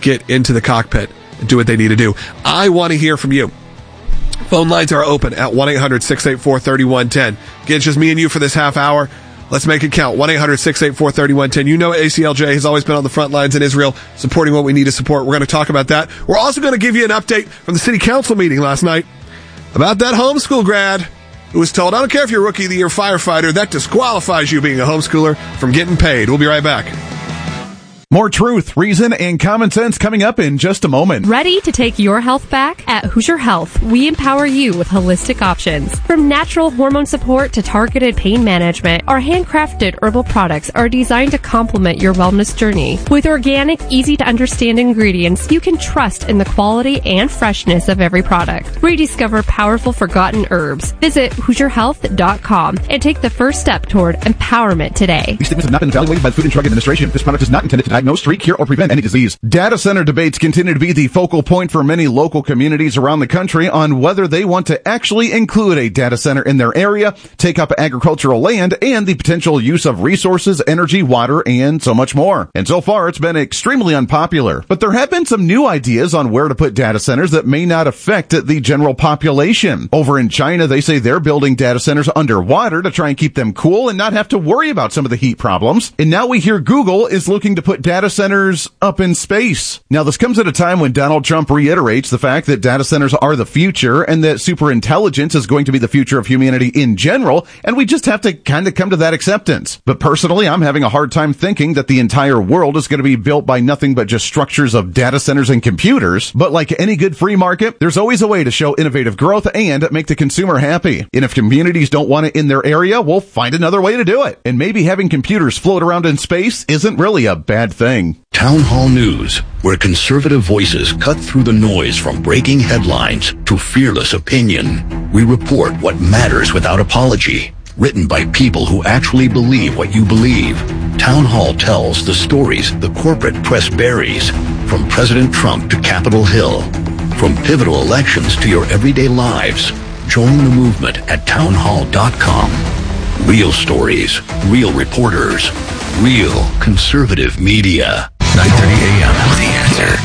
get into the cockpit and do what they need to do. I want to hear from you. Phone lines are open at 1-800-684-3110. Again, it's just me and you for this half hour. Let's make it count. 1-800-684-3110. You know ACLJ has always been on the front lines in Israel, supporting what we need to support. We're going to talk about that. We're also going to give you an update from the city council meeting last night about that homeschool grad who was told, I don't care if you're a Rookie of the Year firefighter, that disqualifies you being a homeschooler from getting paid. We'll be right back. More truth, reason, and common sense coming up in just a moment. Ready to take your health back? At Hoosier Health, we empower you with holistic options. From natural hormone support to targeted pain management, our handcrafted herbal products are designed to complement your wellness journey. With organic, easy-to-understand ingredients, you can trust in the quality and freshness of every product. Rediscover powerful forgotten herbs. Visit HoosierHealth.com and take the first step toward empowerment today. These statements have not been evaluated by the Food and Drug Administration. This product is not intended to diagnose, treat, cure, or prevent any disease. Data center debates continue to be the focal point for many local communities around the country on whether they want to actually include a data center in their area, take up agricultural land, and the potential use of resources, energy, water, and so much more. And so far, it's been extremely unpopular. But there have been some new ideas on where to put data centers that may not affect the general population. Over in China, they say they're building data centers underwater to try and keep them cool and not have to worry about some of the heat problems. And now we hear Google is looking to put data centers up in space. Now, this comes at a time when Donald Trump reiterates the fact that data centers are the future and that superintelligence is going to be the future of humanity in general, and we just have to kind of come to that acceptance. But personally, I'm having a hard time thinking that the entire world is going to be built by nothing but just structures of data centers and computers. But like any good free market, there's always a way to show innovative growth and make the consumer happy. And if communities don't want it in their area, we'll find another way to do it. And maybe having computers float around in space isn't really a bad thing. Town Hall News, where conservative voices cut through the noise from breaking headlines to fearless opinion. We report what matters without apology. Written by people who actually believe what you believe. Town Hall tells the stories the corporate press buries. From President Trump to Capitol Hill. From pivotal elections to your everyday lives. Join the movement at townhall.com. Real stories, real reporters, real conservative media. 9:30 a.m. The Answer.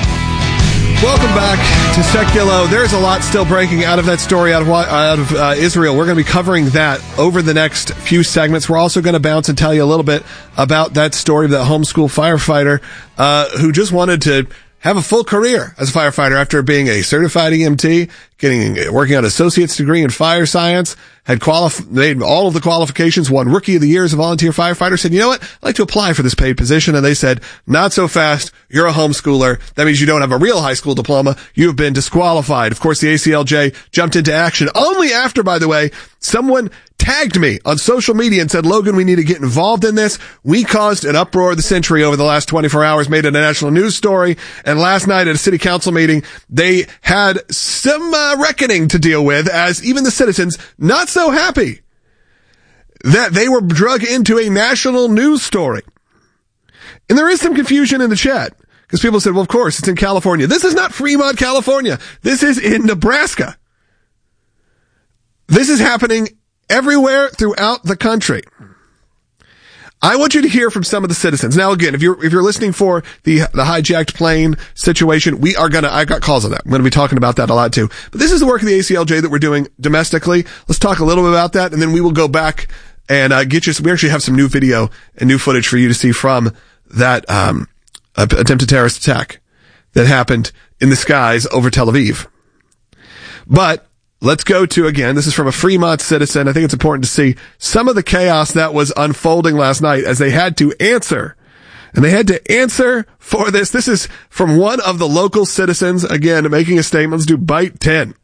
Welcome back to Seculo. There's a lot still breaking out of that story out of Israel. We're going to be covering that over the next few segments. We're also going to bounce and tell you a little bit about that story of that homeschool firefighter who just wanted to have a full career as a firefighter after being a certified EMT, working on an associate's degree in fire science, had made all of the qualifications, won Rookie of the Year as a volunteer firefighter, said, you know what, I'd like to apply for this paid position. And they said, not so fast. You're a homeschooler. That means you don't have a real high school diploma. You have been disqualified. Of course, the ACLJ jumped into action only after, by the way, someone tagged me on social media and said, Logan, we need to get involved in this. We caused an uproar of the century over the last 24 hours, made it a national news story. And last night at a city council meeting, they had some reckoning to deal with, as even the citizens not so happy that they were drug into a national news story. And there is some confusion in the chat because people said, well, of course, it's in California. This is not Fremont, California. This is in Nebraska. This is happening everywhere throughout the country. I want you to hear from some of the citizens. Now, again, if you're listening for the hijacked plane situation, I got calls on that. I'm going to be talking about that a lot too. But this is the work of the ACLJ that we're doing domestically. Let's talk a little bit about that, and then we will go back and we actually have some new video and new footage for you to see from that attempted terrorist attack that happened in the skies over Tel Aviv. But let's go to, again, this is from a Fremont citizen. I think it's important to see some of the chaos that was unfolding last night as they had to answer. And they had to answer for this. This is from one of the local citizens, again, making a statement. Let's do bite 10.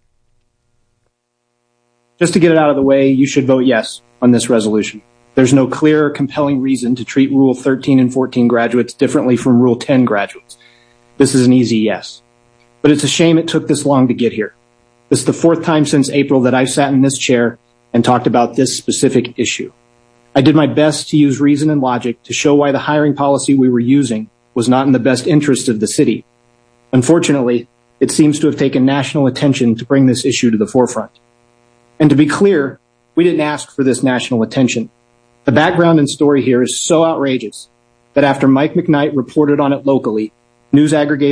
Just to get it out of the way, you should vote yes on this resolution. There's no clear or compelling reason to treat Rule 13 and 14 graduates differently from Rule 10 graduates. This is an easy yes. But it's a shame it took this long to get here. This is the fourth time since April that I've sat in this chair and talked about this specific issue. I did my best to use reason and logic to show why the hiring policy we were using was not in the best interest of the city. Unfortunately, it seems to have taken national attention to bring this issue to the forefront. And to be clear, we didn't ask for this national attention. The background and story here is so outrageous that after Mike McKnight reported on it locally, news aggregators